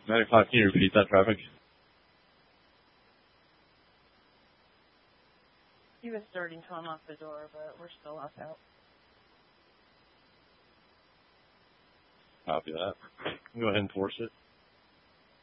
95, can you repeat that traffic? He was starting to unlock the door, but we're still locked out. Copy that. Go ahead and force it.